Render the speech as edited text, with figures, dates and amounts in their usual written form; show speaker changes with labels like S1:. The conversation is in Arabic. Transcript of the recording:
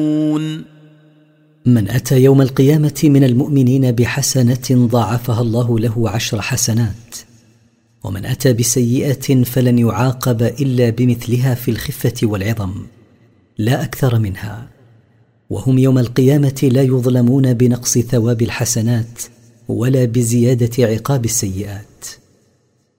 S1: من أتى يوم القيامة من المؤمنين بحسنة ضاعفها الله له 10 حسنات، ومن أتى بسيئة فلن يعاقب إلا بمثلها في الخفة والعظم لا أكثر منها، وهم يوم القيامة لا يظلمون بنقص ثواب الحسنات ولا بزيادة عقاب السيئات.